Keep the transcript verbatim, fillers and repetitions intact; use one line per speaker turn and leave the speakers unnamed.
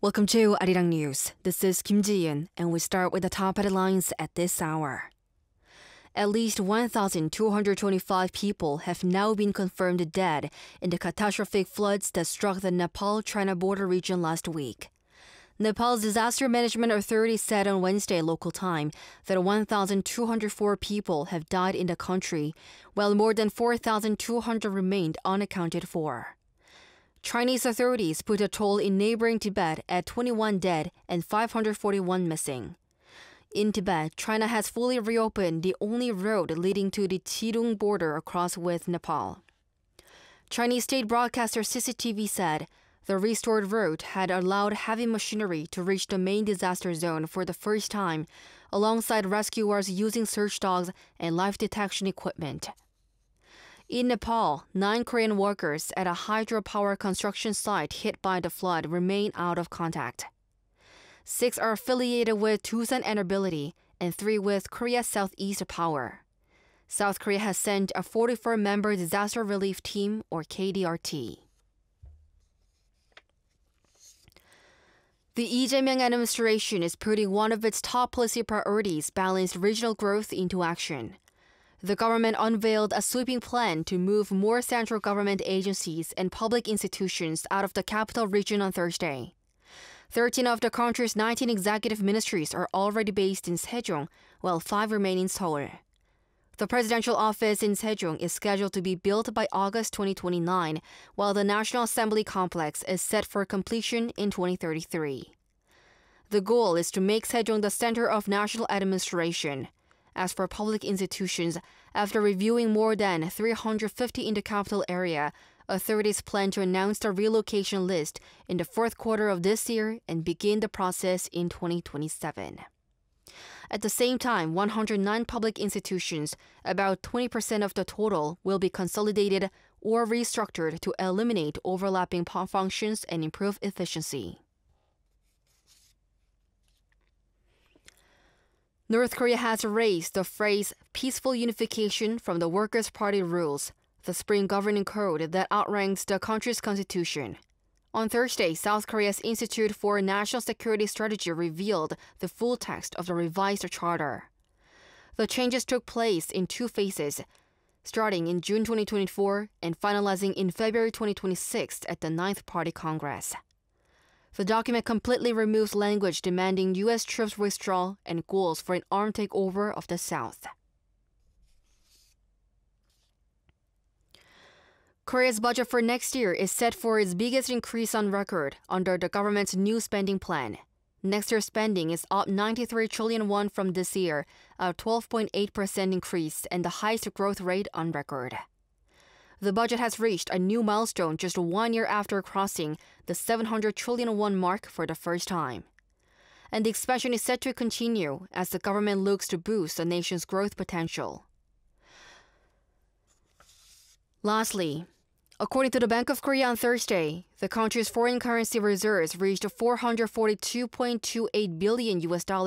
Welcome to Arirang News. This is Kim Ji-yoon, and we start with the top headlines at this hour. At least one thousand two hundred twenty-five people have now been confirmed dead in the catastrophic floods that struck the Nepal-China border region last week. Nepal's Disaster Management Authority said on Wednesday local time that one thousand two hundred four people have died in the country, while more than four thousand two hundred remained unaccounted for. Chinese authorities put a toll in neighboring Tibet at twenty-one dead and five hundred forty-one missing. In Tibet, China has fully reopened the only road leading to the Chirung border across with Nepal. Chinese state broadcaster C C T V said the restored road had allowed heavy machinery to reach the main disaster zone for the first time, alongside rescuers using search dogs and life detection equipment. In Nepal, nine Korean workers at a hydropower construction site hit by the flood remain out of contact. Six are affiliated with Tusan Enerbility and three with Korea Southeast Power. South Korea has sent a forty-four member disaster relief team, or K D R T. The Lee Jae-myung administration is putting one of its top policy priorities, balanced regional growth, into action. The government unveiled a sweeping plan to move more central government agencies and public institutions out of the capital region on Thursday. thirteen of the country's nineteen executive ministries are already based in Sejong, while five remain in Seoul. The presidential office in Sejong is scheduled to be built by August twenty twenty-nine, while the National Assembly complex is set for completion in twenty thirty-three. The goal is to make Sejong the center of national administration. As for public institutions, after reviewing more than three hundred fifty in the capital area, authorities plan to announce the relocation list in the fourth quarter of this year and begin the process in twenty twenty-seven. At the same time, one hundred nine public institutions, about twenty percent of the total, will be consolidated or restructured to eliminate overlapping functions and improve efficiency. North Korea has erased the phrase peaceful unification from the Workers' Party rules, the spring governing code that outranks the country's constitution. On Thursday, South Korea's Institute for National Security Strategy revealed the full text of the revised charter. The changes took place in two phases, starting in June twenty twenty-four and finalizing in February twenty twenty-six at the Ninth Party Congress. The document completely removes language demanding U S troops withdrawal and goals for an armed takeover of the South. Korea's budget for next year is set for its biggest increase on record under the government's new spending plan. Next year's spending is up ninety-three trillion won from this year, a twelve point eight percent increase and the highest growth rate on record. The budget has reached a new milestone just one year after crossing the seven hundred trillion won mark for the first time. And the expansion is set to continue as the government looks to boost the nation's growth potential. Lastly, according to the Bank of Korea on Thursday, the country's foreign currency reserves reached four hundred forty-two point two eight billion U S dollars